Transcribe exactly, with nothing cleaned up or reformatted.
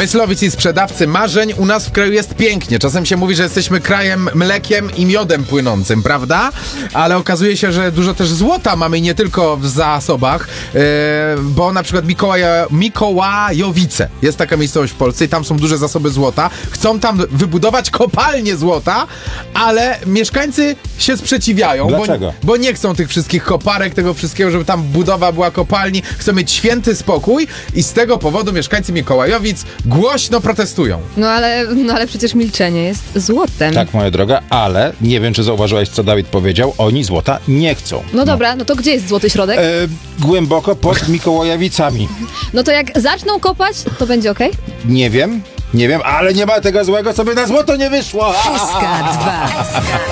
Myslowic i sprzedawcy marzeń. U nas w kraju jest pięknie. Czasem się mówi, że jesteśmy krajem mlekiem i miodem płynącym, prawda? Ale okazuje się, że dużo też złota mamy nie tylko w zasobach, yy, bo na przykład Mikołaja, Mikołajowice jest taka miejscowość w Polsce i tam są duże zasoby złota. Chcą tam wybudować kopalnię złota, ale mieszkańcy się sprzeciwiają. Dlaczego? Bo, bo nie chcą tych wszystkich koparek, tego wszystkiego, żeby tam budowa była kopalni. Chcą mieć święty spokój i z tego powodu mieszkańcy Mikołajowic głośno protestują. No ale, no ale przecież milczenie jest złotem. Tak, moja droga, ale nie wiem, czy zauważyłaś, co Dawid powiedział. Oni złota nie chcą. No dobra, no to gdzie jest złoty środek? E, głęboko pod Mikołajowicami. No to jak zaczną kopać, to będzie okej? Nie wiem, nie wiem, ale nie ma tego złego, co by na złoto nie wyszło. S K dwa.